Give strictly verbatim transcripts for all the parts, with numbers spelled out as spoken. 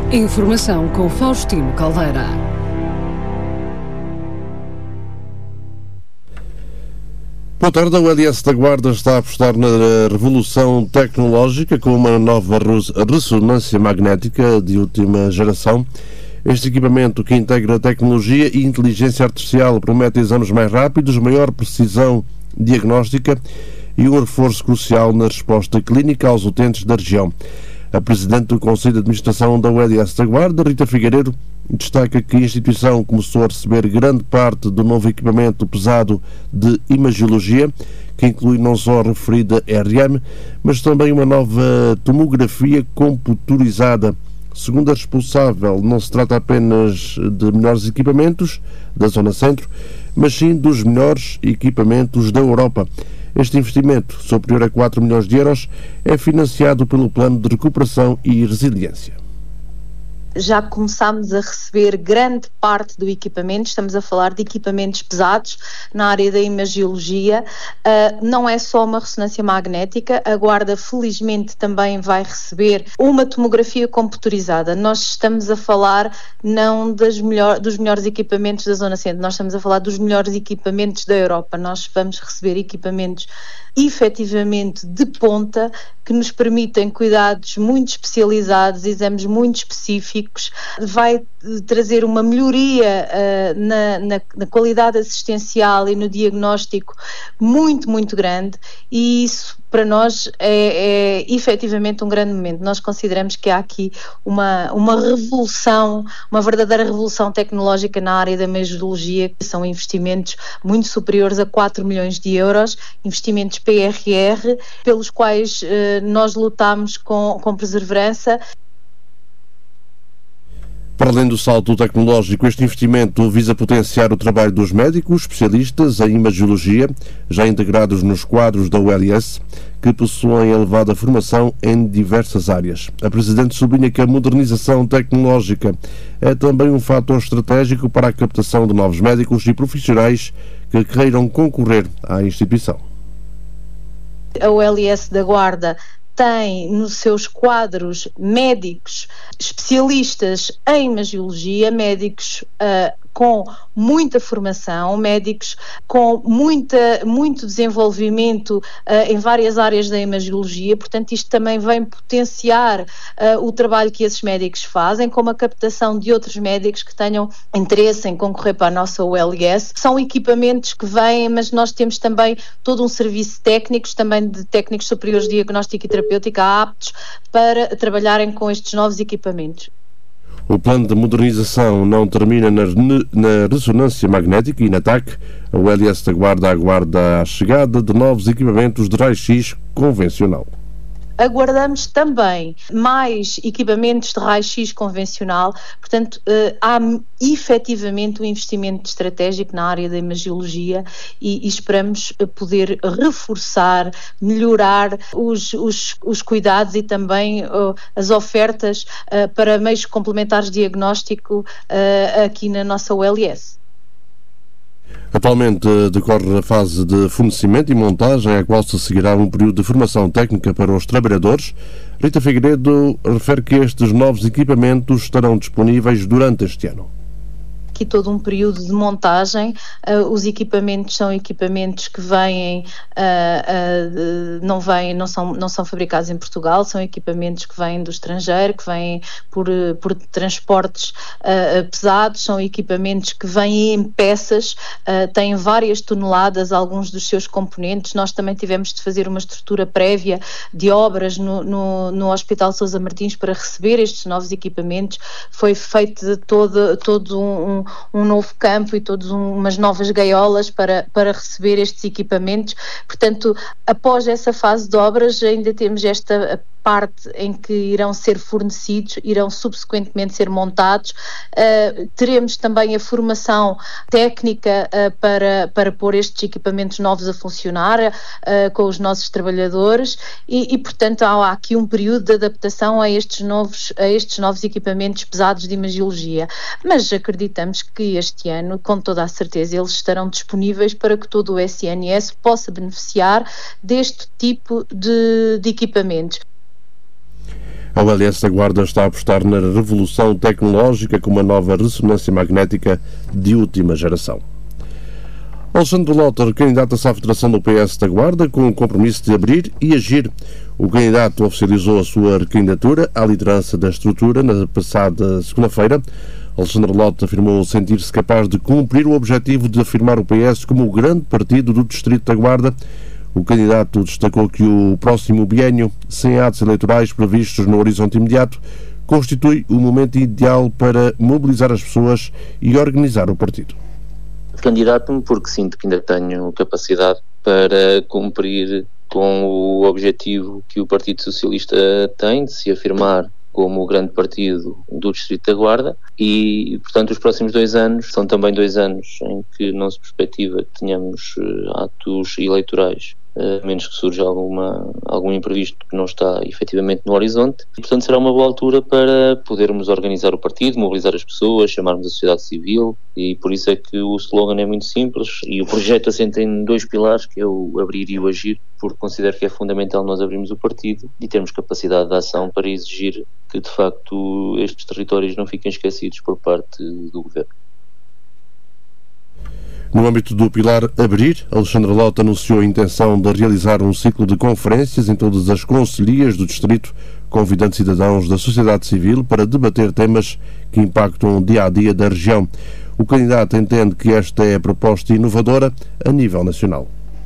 Informação com Faustino Caldeira. Boa tarde. A U L S da Guarda está a apostar na revolução tecnológica com uma nova ressonância magnética de última geração. Este equipamento, que integra tecnologia e inteligência artificial, promete exames mais rápidos, maior precisão diagnóstica e um reforço crucial na resposta clínica aos utentes da região. A Presidente do Conselho de Administração da U L S da Guarda, Rita Figueiredo, destaca que a instituição começou a receber grande parte do novo equipamento pesado de imagiologia, que inclui não só a referida R M, mas também uma nova tomografia computurizada. Segundo a responsável, não se trata apenas de melhores equipamentos da Zona Centro, mas sim dos melhores equipamentos da Europa. Este investimento, superior a quatro milhões de euros, é financiado pelo Plano de Recuperação e Resiliência. Já começámos a receber grande parte do equipamento, estamos a falar de equipamentos pesados na área da imagiologia. Uh, não é só uma ressonância magnética, a Guarda felizmente também vai receber uma tomografia computurizada. Nós estamos a falar não das melhor, dos melhores equipamentos da Zona Centro, nós estamos a falar dos melhores equipamentos da Europa. Nós vamos receber equipamentos efetivamente de ponta, que nos permitem cuidados muito especializados, exames muito específicos, vai trazer uma melhoria uh, na, na, na qualidade assistencial e no diagnóstico muito, muito grande, e isso para nós é, é efetivamente um grande momento. Nós consideramos que há aqui uma, uma revolução, uma verdadeira revolução tecnológica na área da imagiologia, que são investimentos muito superiores a quatro milhões de euros, investimentos P R R, pelos quais eh, nós lutamos com, com perseverança. Para além do salto tecnológico, este investimento visa potenciar o trabalho dos médicos especialistas em imagiologia, já integrados nos quadros da U L S, que possuem elevada formação em diversas áreas. A Presidente sublinha que a modernização tecnológica é também um fator estratégico para a captação de novos médicos e profissionais que queiram concorrer à instituição. A U L S da Guarda tem nos seus quadros médicos especialistas em imagiologia, médicos uh, com muita formação, médicos com muita, muito desenvolvimento uh, em várias áreas da imagiologia. Portanto, isto também vem potenciar uh, o trabalho que esses médicos fazem, como a captação de outros médicos que tenham interesse em concorrer para a nossa U L S. São equipamentos que vêm, mas nós temos também todo um serviço técnico, também de técnicos superiores de diagnóstico e terapêutica, aptos para trabalharem com estes novos equipamentos. O plano de modernização não termina na, na ressonância magnética e na T A C. A U L S da Guarda aguarda a chegada de novos equipamentos de raio-x convencional. Aguardamos também mais equipamentos de raio-x convencional, portanto há efetivamente um investimento estratégico na área da imagiologia e, e esperamos poder reforçar, melhorar os, os, os cuidados e também uh, as ofertas uh, para meios complementares de diagnóstico uh, aqui na nossa U L S. Atualmente decorre a fase de fornecimento e montagem, a qual se seguirá um período de formação técnica para os trabalhadores. Rita Figueiredo refere que estes novos equipamentos estarão disponíveis durante este ano. Aqui todo um período de montagem. Uh, os equipamentos são equipamentos que vêm, uh, uh, não vêm, não são, não são fabricados em Portugal, são equipamentos que vêm do estrangeiro, que vêm por, por transportes uh, pesados, são equipamentos que vêm em peças, uh, têm várias toneladas, alguns dos seus componentes. Nós também tivemos de fazer uma estrutura prévia de obras no, no, no Hospital Sousa Martins para receber estes novos equipamentos. Foi feito de todo, todo um, um um novo campo e todas um, umas novas gaiolas para, para receber estes equipamentos. Portanto, após essa fase de obras, ainda temos esta parte em que irão ser fornecidos, irão subsequentemente ser montados. Uh, teremos também a formação técnica uh, para, para pôr estes equipamentos novos a funcionar uh, com os nossos trabalhadores e, e, portanto, há aqui um período de adaptação a estes novos, a estes novos equipamentos pesados de imagiologia. Mas acreditamos que este ano, com toda a certeza, eles estarão disponíveis para que todo o S N S possa beneficiar deste tipo de, de equipamentos. A O L S da Guarda está a apostar na revolução tecnológica com uma nova ressonância magnética de última geração. Alexandre Lotter candidata-se à Federação do P S da Guarda com o compromisso de abrir e agir. O candidato oficializou a sua candidatura à liderança da estrutura na passada segunda-feira. Alexandre Lotter afirmou sentir-se capaz de cumprir o objetivo de afirmar o P S como o grande partido do Distrito da Guarda. O candidato destacou que o próximo biénio, sem atos eleitorais previstos no horizonte imediato, constitui o momento ideal para mobilizar as pessoas e organizar o partido. Candidato-me porque sinto que ainda tenho capacidade para cumprir com o objetivo que o Partido Socialista tem de se afirmar como o grande partido do Distrito da Guarda e, portanto, os próximos dois anos são também dois anos em que não se perspectiva que tenhamos atos eleitorais, a menos que surja alguma, algum imprevisto que não está efetivamente no horizonte. E, portanto, será uma boa altura para podermos organizar o partido, mobilizar as pessoas, chamarmos a sociedade civil, e por isso é que o slogan é muito simples e o projeto assenta em dois pilares, que é o abrir e o agir, porque considero que é fundamental nós abrirmos o partido e termos capacidade de ação para exigir que, de facto, estes territórios não fiquem esquecidos por parte do Governo. No âmbito do pilar Abrir, Alexandre Lotter anunciou a intenção de realizar um ciclo de conferências em todas as concelhias do distrito, convidando cidadãos da sociedade civil para debater temas que impactam o dia-a-dia da região. O candidato entende que esta é a proposta inovadora a nível nacional.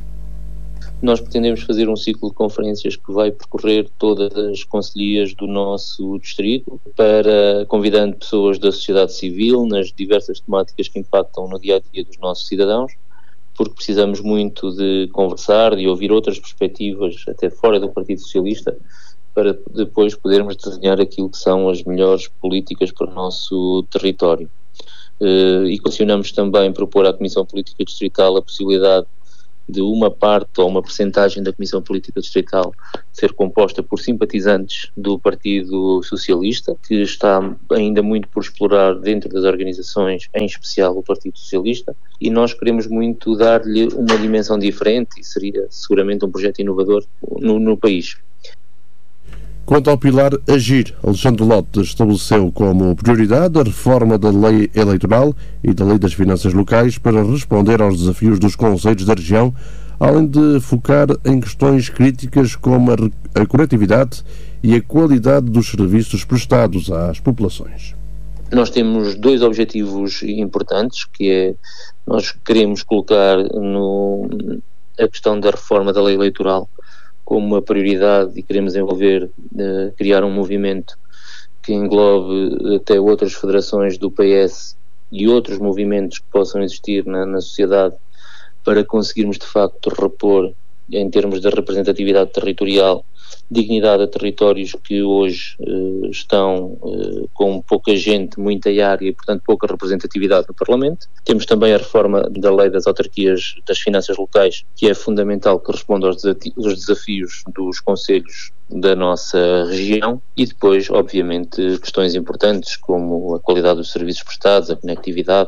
Nós pretendemos fazer um ciclo de conferências que vai percorrer todas as concelhias do nosso distrito, para convidando pessoas da sociedade civil nas diversas temáticas que impactam no dia-a-dia dos nossos cidadãos, porque precisamos muito de conversar, de ouvir outras perspectivas, até fora do Partido Socialista, para depois podermos desenhar aquilo que são as melhores políticas para o nosso território. E condicionamos também propor à Comissão Política Distrital a possibilidade de uma parte ou uma percentagem da Comissão Política Distrital ser composta por simpatizantes do Partido Socialista, que está ainda muito por explorar dentro das organizações, em especial o Partido Socialista, e nós queremos muito dar-lhe uma dimensão diferente e seria seguramente um projeto inovador no, no país. Quanto ao pilar Agir, Alexandre Lotter estabeleceu como prioridade a reforma da lei eleitoral e da lei das finanças locais para responder aos desafios dos concelhos da região, além de focar em questões críticas como a conectividade e a qualidade dos serviços prestados às populações. Nós temos dois objetivos importantes, que é, nós queremos colocar no, a questão da reforma da lei eleitoral como uma prioridade e queremos envolver, uh, criar um movimento que englobe até outras federações do P S e outros movimentos que possam existir na, na sociedade, para conseguirmos de facto repor, em termos de representatividade territorial, dignidade a territórios que hoje uh, estão uh, com pouca gente, muita área e, portanto, pouca representatividade no Parlamento. Temos também a reforma da lei das autarquias das finanças locais, que é fundamental, que responda aos desafios dos concelhos da nossa região, e depois, obviamente, questões importantes como a qualidade dos serviços prestados, a conectividade.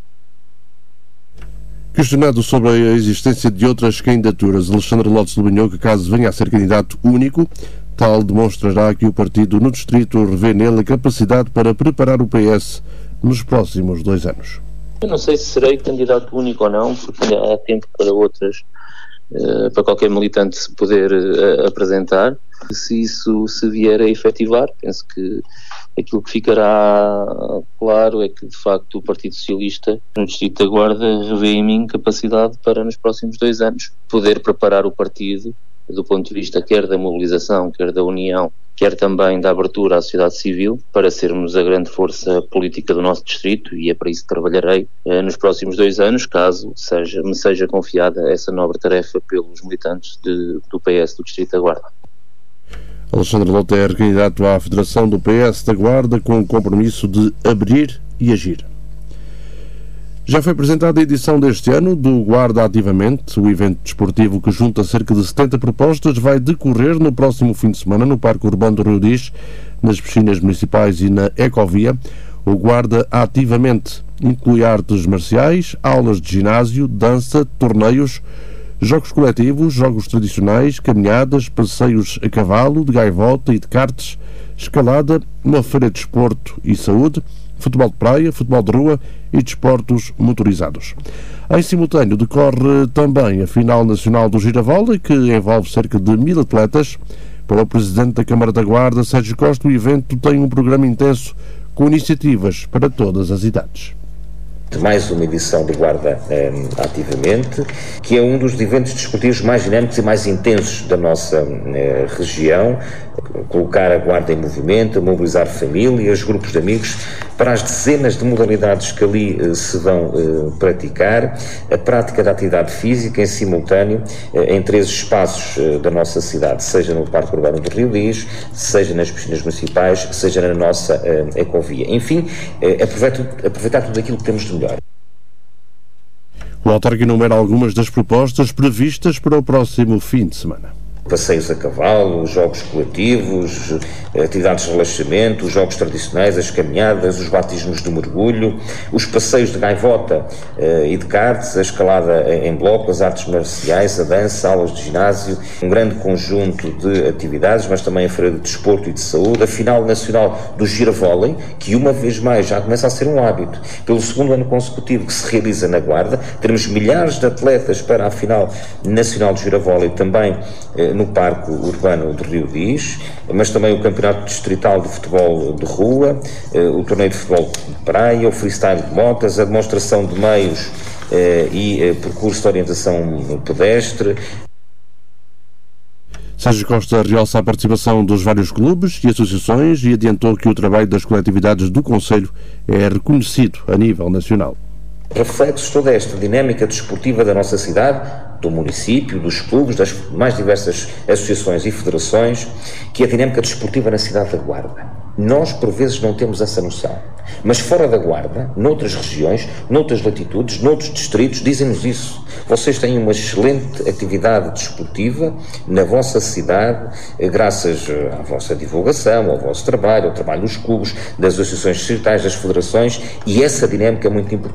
Questionado sobre a existência de outras candidaturas, Alexandre Lotter sublinhou que, caso venha a ser candidato único, tal demonstrará que o partido no distrito revê nele a capacidade para preparar o P S nos próximos dois anos. Eu não sei se serei candidato único ou não, porque ainda há tempo para outras, para qualquer militante se poder apresentar. Se isso se vier a efetivar, penso que aquilo que ficará claro é que, de facto, o Partido Socialista no Distrito da Guarda revê em mim capacidade para, nos próximos dois anos, poder preparar o partido do ponto de vista quer da mobilização, quer da união, quer também da abertura à sociedade civil, para sermos a grande força política do nosso distrito, e é para isso que trabalharei eh, nos próximos dois anos, caso seja, me seja confiada essa nobre tarefa pelos militantes de, do P S do Distrito da Guarda. Alexandre Lotter, candidato à Federação do P S da Guarda, com o compromisso de abrir e agir. Já foi apresentada a edição deste ano do Guarda Ativamente. O evento desportivo, que junta cerca de setenta propostas, vai decorrer no próximo fim de semana no Parque Urbano do Rio Diz, nas piscinas municipais e na Ecovia. O Guarda Ativamente inclui artes marciais, aulas de ginásio, dança, torneios, jogos coletivos, jogos tradicionais, caminhadas, passeios a cavalo, de gaivota e de karts, escalada, uma feira de desporto e saúde, futebol de praia, futebol de rua e desportos motorizados. Em simultâneo decorre também a final nacional do Giravolley, que envolve cerca de mil atletas. Para o Presidente da Câmara da Guarda, Sérgio Costa, o evento tem um programa intenso com iniciativas para todas as idades. Mais uma edição do Guarda eh, Ativamente, que é um dos eventos desportivos mais dinâmicos e mais intensos da nossa eh, região. Colocar a Guarda em movimento, mobilizar famílias, grupos de amigos, para as dezenas de modalidades que ali eh, se vão eh, praticar, a prática da atividade física em simultâneo eh, em três espaços eh, da nossa cidade, seja no Parque Urbano do Rio Lixo, seja nas piscinas municipais, seja na nossa eh, ecovia. Enfim, eh, aproveitar, aproveitar tudo aquilo que temos de melhor. O autarca enumera algumas das propostas previstas para o próximo fim de semana. Passeios a cavalo, jogos coletivos, atividades de relaxamento, os jogos tradicionais, as caminhadas, os batismos de mergulho, os passeios de gaivota eh, e de karts, a escalada em bloco, as artes marciais, a dança, aulas de ginásio, um grande conjunto de atividades, mas também a feira de desporto e de saúde, a final nacional do Giravolley, que uma vez mais já começa a ser um hábito. Pelo segundo ano consecutivo que se realiza na Guarda, teremos milhares de atletas para a final nacional do Giravolley, também eh, no Parque Urbano do Rio Lixo, mas também o Campeonato Distrital de Futebol de Rua, o Torneio de Futebol de Praia, o Freestyle de Motas, a demonstração de meios e percurso de orientação pedestre. Sérgio Costa realça a participação dos vários clubes e associações e adiantou que o trabalho das coletividades do Concelho é reconhecido a nível nacional. Reflexos toda esta dinâmica desportiva da nossa cidade, do município, dos clubes, das mais diversas associações e federações, que é a dinâmica desportiva na cidade da Guarda. Nós, por vezes, não temos essa noção. Mas fora da Guarda, noutras regiões, noutras latitudes, noutros distritos, dizem-nos isso. Vocês têm uma excelente atividade desportiva na vossa cidade, graças à vossa divulgação, ao vosso trabalho, ao trabalho dos clubes, das associações distritais, das federações, e essa dinâmica é muito importante.